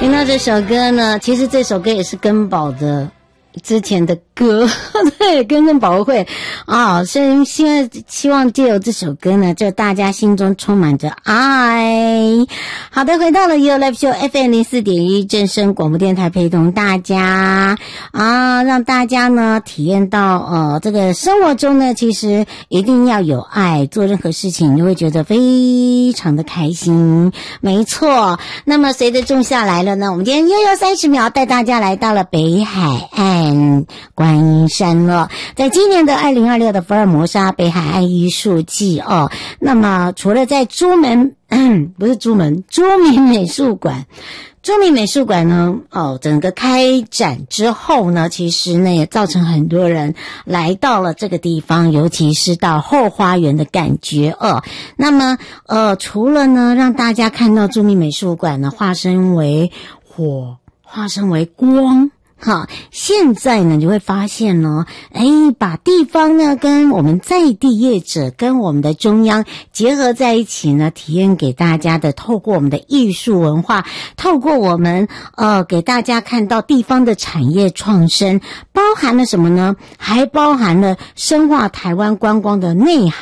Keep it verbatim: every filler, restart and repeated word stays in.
听到这首歌呢，其实这首歌也是根宝的之前的歌，对，跟跟保会啊，所以希望希望借由这首歌呢，就大家心中充满着爱。好的，回到了 You Live Show F M 零四点一正声广播电台，陪同大家啊，让大家呢体验到呃，这个生活中呢，其实一定要有爱，做任何事情你会觉得非常的开心。没错，那么随着仲夏来了呢，我们今天又有三十秒带大家来到了北海岸观音山了。在今年的二零二六的福尔摩沙北海岸艺术季哦，那么除了在朱门不是朱门朱明美术馆朱明美术馆呢哦，整个开展之后呢，其实呢也造成很多人来到了这个地方，尤其是到后花园的感觉哦。那么呃，除了呢让大家看到朱明美术馆呢化身为火，化身为光。好，现在呢，你会发现呢，哎，把地方呢跟我们在地业者跟我们的中央结合在一起呢，体验给大家的，透过我们的艺术文化，透过我们呃给大家看到地方的产业创生，包含了什么呢？还包含了深化台湾观光的内涵。